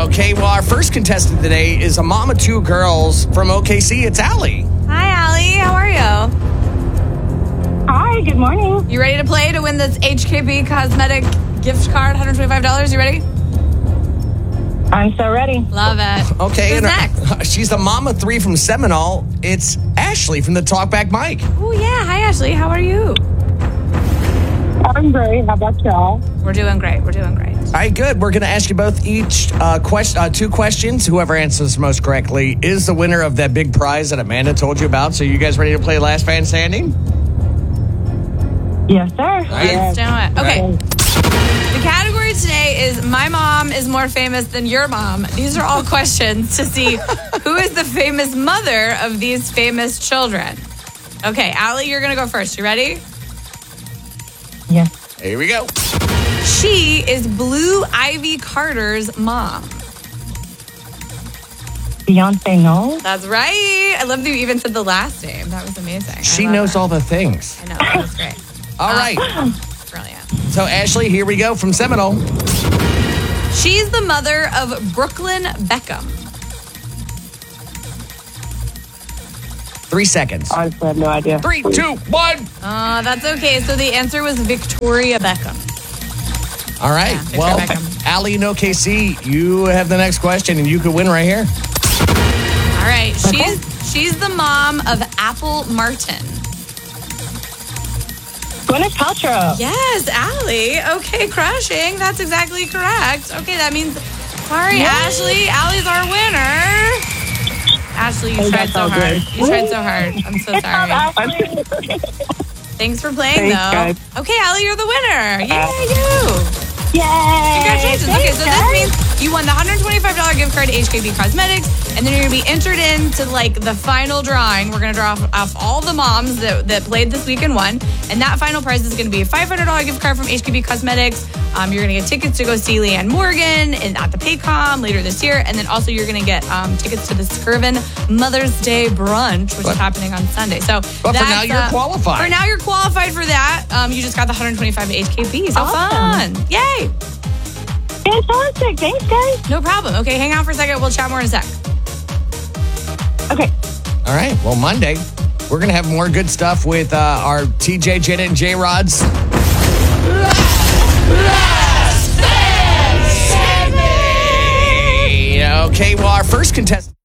Okay, well, our first contestant today is a mom of two girls from OKC. It's Allie. Hi, Allie. How are you? Hi, good morning. You ready to play to win this HKB Cosmetic gift card, $125? You ready? I'm so ready. Love it. Okay, Who's and next? she's the mom of three from Seminole. It's Ashley from the Talkback Mike. Oh, yeah. Hi, Ashley. How are you? I'm great. How about y'all? We're doing great. We're doing great. All right, good. We're going to ask you both each two questions. Whoever answers most correctly is the winner of that big prize that Amanda told you about. So you guys ready to play Last Man Standing? Yes, sir. Let's do it. Okay. Right. The category today is My Mom is More Famous Than Your Mom. These are all questions to see who is the famous mother of these famous children. Okay, Allie, you're going to go first. You ready? Yes. Here we go. She is Blue Ivy Carter's mom. Beyonce Knowles. That's right. I love that you even said the last name. That was amazing. She knows all the things. I know. That was great. All right. Brilliant. So, Ashley, here we go from Seminole. She's the mother of Brooklyn Beckham. 3 seconds. Honestly, I have no idea. 3, 2, 1. That's okay. So the answer was Victoria Beckham. All right. Yeah, Victoria Well, Beckham. Allie and OKC, you have the next question, and you could win right here. All right. She's the mom of Apple Martin. Gwyneth Paltrow. Yes, Allie. Okay, crushing. That's exactly correct. Okay, that means, sorry, Ashley. Allie's our winner. Ashley, you tried so hard. You tried so hard. I'm so sorry. Thanks for playing, Thanks, though. guys. Okay, Allie, you're the winner. Yay, you. Yay! Congratulations. Okay, so this means you won the $125 gift card to HKB Cosmetics, and then you're going to be entered into the final drawing. We're going to draw off all the moms that played this week and won, and that final prize is going to be a $500 gift card from HKB Cosmetics. You're going to get tickets to go see Leanne Morgan at the Paycom later this year, and then also you're going to get tickets to the Skirvin Mother's Day brunch, which is happening on Sunday. So, But for now, you're qualified. For now, you're qualified for that. You just got the $125 to HKB. So Awesome. fun! Yay! Fantastic. Thanks, guys. No problem. Okay, hang out for a second. We'll chat more in a sec. Okay. All right. Well, Monday, we're going to have more good stuff with our TJ, Janet, and J-Rods. Okay, well, our first contestant.